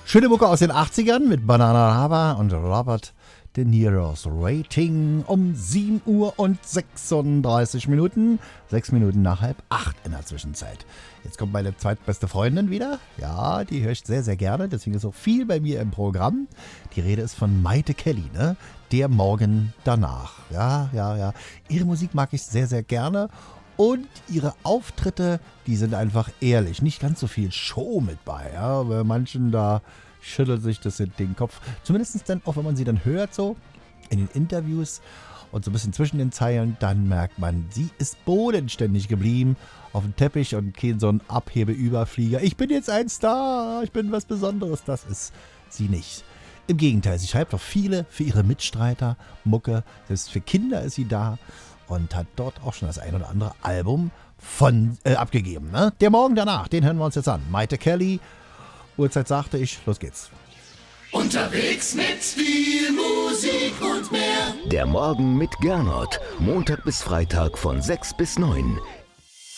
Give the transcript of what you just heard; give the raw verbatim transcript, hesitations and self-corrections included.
Schöne Mucke aus den achtzigern mit Bananarama und Robert De Niro's Rating um sieben Uhr und sechsunddreißig Minuten. Sechs Minuten nach halb acht in der Zwischenzeit. Jetzt kommt meine zweitbeste Freundin wieder. Ja, die höre ich sehr, sehr gerne. Deswegen ist auch viel bei mir im Programm. Die Rede ist von Mayte Kelly, ne? Der Morgen danach. Ja, ja, ja. Ihre Musik mag ich sehr, sehr gerne. Und ihre Auftritte, die sind einfach ehrlich. Nicht ganz so viel Show mit bei. Ja? Bei manchen, da schüttelt sich das den Kopf. Zumindest dann auch, wenn man sie dann hört, so in den Interviews und so ein bisschen zwischen den Zeilen, dann merkt man, sie ist bodenständig geblieben auf dem Teppich und kein so ein Abhebeüberflieger. Ich bin jetzt ein Star, ich bin was Besonderes. Das ist sie nicht. Im Gegenteil, sie schreibt auch viele für ihre Mitstreiter Mucke. Selbst für Kinder ist sie da. Und hat dort auch schon das ein oder andere Album von äh, abgegeben. Ne? Der Morgen danach, den hören wir uns jetzt an. Mayte Kelly, Uhrzeit sagte ich, los geht's. Unterwegs mit viel Musik und mehr. Der Morgen mit Gernot, Montag bis Freitag von sechs bis neun.